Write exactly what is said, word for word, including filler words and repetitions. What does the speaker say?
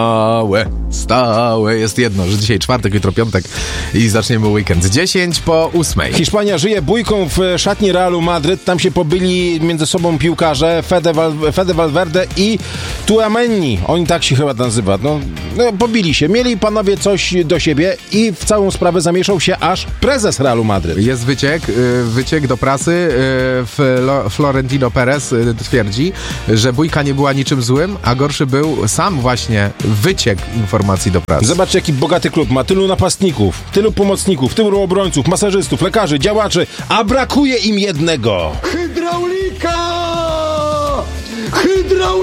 Stałe, stałe jest jedno, że dzisiaj czwartek, jutro piątek i zaczniemy weekend. dziesięć po ósmej. Hiszpania żyje bójką w szatni Realu Madryt. Tam się pobyli między sobą piłkarze Fede, Val, Fede Valverde i Tchouaméni. Oni tak się chyba nazywa. No, no, pobili się. Mieli panowie coś do siebie i w całą sprawę zamieszał się aż prezes Realu Madryt. Jest wyciek, wyciek do prasy. Florentino Perez twierdzi, że bójka nie była niczym złym, a gorszy był sam właśnie wyciek informacji do prasy. Zobaczcie, jaki bogaty klub ma. Tylu napastników, tylu pomocników, tylu obrońców, masażystów, lekarzy, działaczy, a brakuje im jednego. Hydraulika! Hydraulika!